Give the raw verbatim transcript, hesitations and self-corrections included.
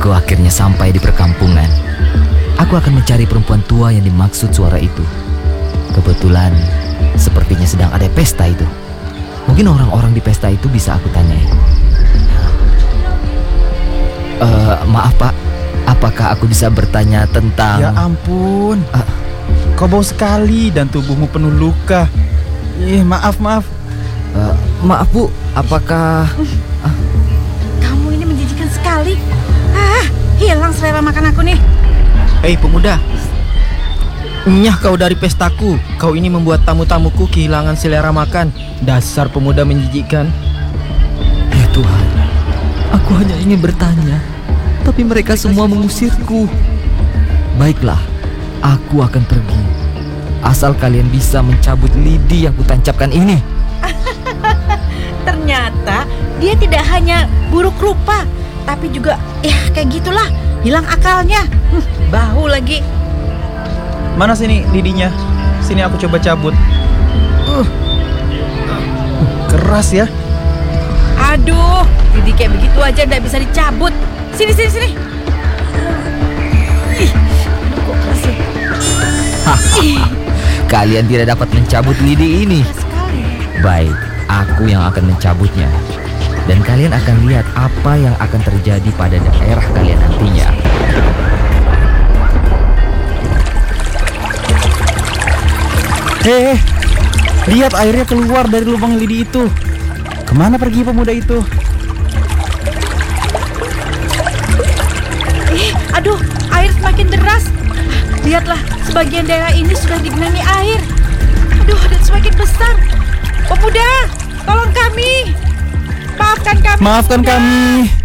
Aku akhirnya sampai di perkampungan. Aku akan mencari perempuan tua yang dimaksud suara itu. Kebetulan sepertinya sedang ada pesta itu. Mungkin orang-orang di pesta itu bisa aku tanyai. Uh, maaf Pak, apakah aku bisa bertanya tentang... Ya ampun, uh, kau bau sekali dan tubuhmu penuh luka. Ih, maaf, maaf. uh, Maaf Bu, apakah... Uh, Kamu ini menjijikan sekali. Ah, hilang selera makan aku nih. Hei pemuda, nyah kau dari pestaku. Kau ini membuat tamu-tamuku kehilangan selera makan. Dasar pemuda menjijikkan. Ya Tuhan, aku hanya ingin bertanya, tapi mereka semua mengusirku. Baiklah, aku akan pergi, asal kalian bisa mencabut lidi yang kutancapkan ini. Ternyata dia tidak hanya buruk rupa, tapi juga ya kayak gitulah, hilang akalnya. Hm, bau lagi. Mana sini lidinya? Sini aku coba cabut. Uh, keras ya. Aduh, lidi kayak begitu aja nggak bisa dicabut. Sini, sini, sini. Ih, aduh kok keras ya. Kalian tidak dapat mencabut lidi ini. Keras sekali. Baik, aku yang akan mencabutnya. Dan kalian akan lihat apa yang akan terjadi pada daerah kalian nantinya. Hei, lihat airnya keluar dari lubang lidi itu. Kemana pergi pemuda itu? Ih, aduh, air semakin deras. Lihatlah, sebagian daerah ini sudah digenangi air. Aduh, dan semakin besar. Pemuda, tolong kami. Maafkan kami. Maafkan pemuda. kami.